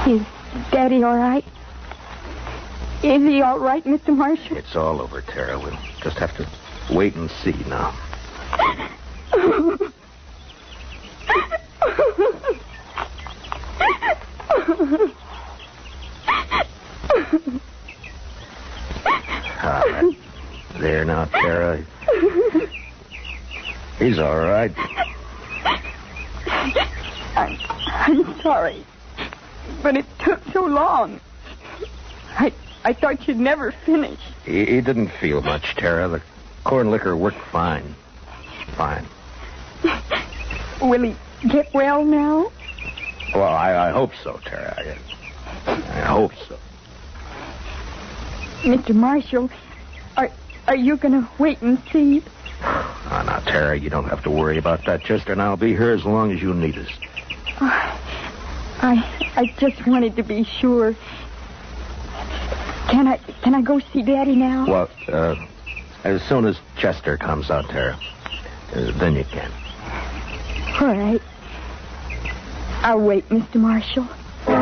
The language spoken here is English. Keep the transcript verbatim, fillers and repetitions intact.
Is Daddy all right? Is he all right, Mister Marshall? It's all over, Tara. We'll just have to wait and see now. Ah, there now, Tara. He's all right. I'm, I'm sorry, but it took so long. I I thought you'd never finish. He, he didn't feel much, Tara. The corn liquor worked fine. Fine. Will he get well now? Well, I, I hope so, Tara. I, I hope so. Mister Marshall, are are you going to wait and see? Oh, now, Tara, you don't have to worry about that. Chester and I'll be here as long as you need us. Oh, I I just wanted to be sure. Can I can I go see Daddy now? Well, uh, as soon as Chester comes out, Tara, uh, then you can. All right. I'll wait, Mister Marshall.